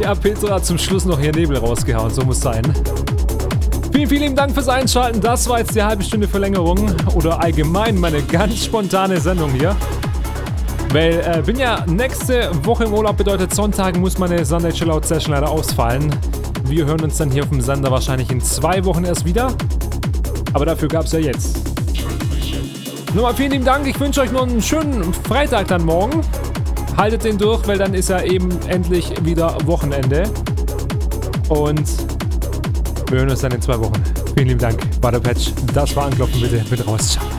Ja, Petra hat zum Schluss noch hier Nebel rausgehauen, so muss sein. Vielen, vielen lieben Dank fürs Einschalten. Das war jetzt die halbe Stunde Verlängerung oder allgemein meine ganz spontane Sendung hier. Weil bin ja nächste Woche im Urlaub, bedeutet Sonntag muss meine Sunday Chill Out Session leider ausfallen. Wir hören uns dann hier auf dem Sender wahrscheinlich in 2 Wochen erst wieder. Aber dafür gab es ja jetzt. Nochmal vielen lieben Dank. Ich wünsche euch noch einen schönen Freitag dann morgen. Haltet den durch, weil dann ist ja eben endlich wieder Wochenende. Und wir hören uns dann in 2 Wochen. Vielen lieben Dank. War der Patch. Das war Anklopfen bitte. Mit raus. Ciao.